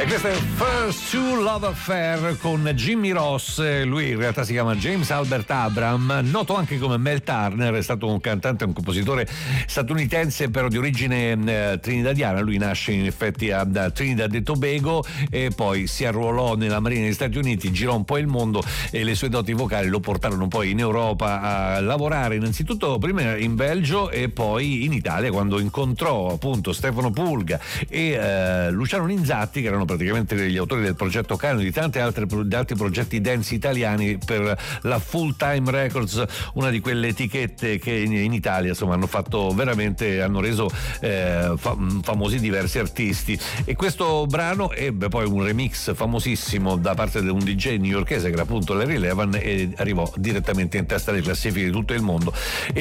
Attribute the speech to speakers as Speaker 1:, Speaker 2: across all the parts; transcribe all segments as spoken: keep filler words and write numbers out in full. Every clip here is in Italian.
Speaker 1: E questo è First Two Love Affair con Jimmy Ross. Lui in realtà si chiama James Albert Abram, noto anche come Mel Turner, è stato un cantante e un compositore statunitense però di origine eh, trinidadiana. Lui nasce in effetti a Trinidad e Tobago e poi si arruolò nella Marina degli Stati Uniti, girò un po' il mondo e le sue doti vocali lo portarono poi in Europa a lavorare innanzitutto prima in Belgio e poi in Italia, quando incontrò appunto Stefano Pulga e eh, Luciano Ninzatti, che erano praticamente gli autori del progetto Cano e di tanti altri, di altri progetti dance italiani per la Full Time Records, una di quelle etichette che in, in Italia insomma hanno fatto veramente, hanno reso eh, fa, famosi diversi artisti. E questo brano ebbe poi un remix famosissimo da parte di un D J newyorkese che era appunto Larry Levan e arrivò direttamente in testa alle classifiche di tutto il mondo.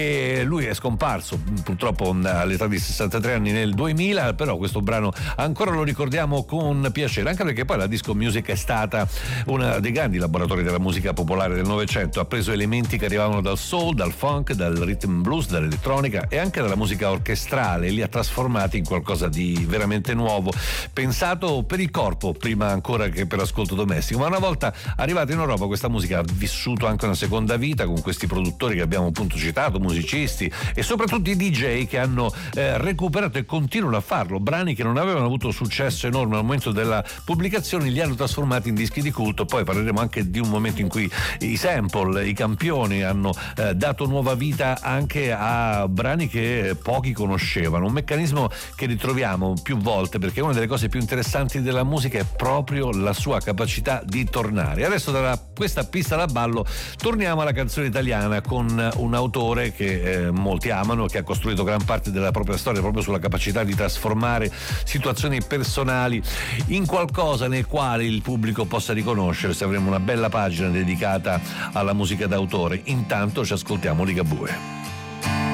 Speaker 1: E lui è scomparso purtroppo all'età di sessantatré anni nel duemila, però questo brano ancora lo ricordiamo con piacere, anche perché poi la disco music è stata uno dei grandi laboratori della musica popolare del Novecento. Ha preso elementi che arrivavano dal soul, dal funk, dal rhythm blues, dall'elettronica e anche dalla musica orchestrale e li ha trasformati in qualcosa di veramente nuovo, pensato per il corpo prima ancora che per l'ascolto domestico. Ma una volta arrivata in Europa questa musica ha vissuto anche una seconda vita con questi produttori che abbiamo appunto citato, musicisti e soprattutto i D J che hanno eh, recuperato e continuano a farlo. Brani che non avevano avuto successo enorme al momento della pubblicazione li hanno trasformati in dischi di culto. Poi parleremo anche di un momento in cui i sample, i campioni hanno eh, dato nuova vita anche a brani che pochi conoscevano, un meccanismo che ritroviamo più volte perché una delle cose più interessanti della musica è proprio la sua capacità di tornare. Adesso da questa pista da ballo torniamo alla canzone italiana con un autore che eh, molti amano, che ha costruito gran parte della propria storia proprio sulla capacità di trasformare situazioni personali in qualcosa nel quale il pubblico possa riconoscersi. Avremo una bella pagina dedicata alla musica d'autore. Intanto ci ascoltiamo Ligabue.